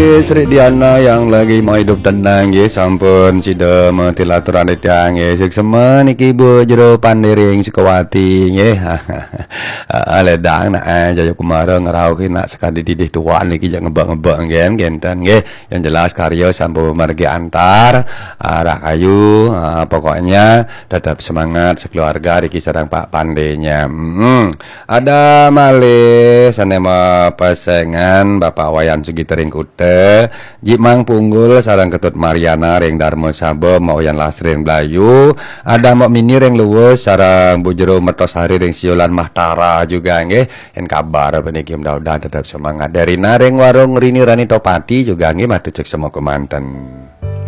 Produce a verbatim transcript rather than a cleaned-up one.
kasih Sri Diana yang lagi mau hidup tenang ya, sampun sida mentilaturan tiang ya, seksema niki bu jero pandering sekawati ya. Ledang nak jaya kumara ngerau ki nak sekadi didih tuan niki jangan ngebak-ngebak ngen genten nggih. Yang jelas karya sampun margi antar arah kayu, uh, pokoknya tetap semangat sekeluarga Riki sareng Pak Pandenya. Hmm. Ada malih sanema pasengan Bapak Wayan Sugitering Kute, Jimang Punggul sareng Ketut Mariana ring Darmo Sabo Wayan Lasri ring Blayu, ada Mok Mini ring Luwus sareng Bu Jero Mertosari ring Siolan Mahtara juga nggih. En kabar beniki mudah-mudahan tetap semangat. Dari Naring Warung Rini Rani Topati juga nggih matu cek semua kemanten.